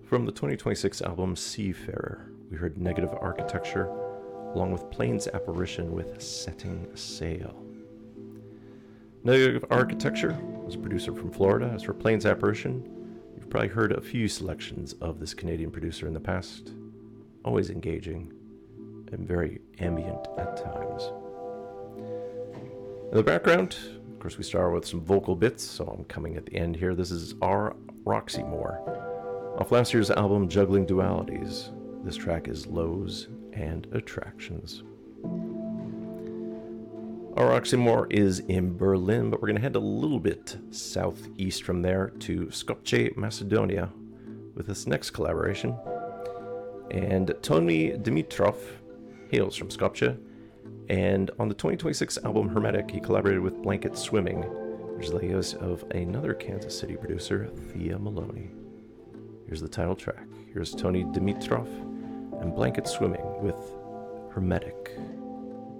From the 2026 album Seafarer, we heard Negative Architecture, along with Plains Apparition with Setting Sail. Negative Architecture was a producer from Florida. As for Plains Apparition, you've probably heard a few selections of this Canadian producer in the past. Always engaging and very ambient at times. In the background, of course, we start with some vocal bits, so I'm coming at the end here. This is R. Roxy Moore. Off last year's album, Juggling Dualities, this track is Lows and Attractions. Our Roxy Moore is in Berlin, but we're going to head a little bit southeast from there to Skopje, Macedonia, with this next collaboration. And Tony Dimitrov hails from Skopje, and on the 2026 album Hermetic, he collaborated with Blanket Swimming, which is the house of another Kansas City producer, Thea Maloney. Here's the title track. Here's Tony Dimitrov and Blanket Swimming with Hermetic.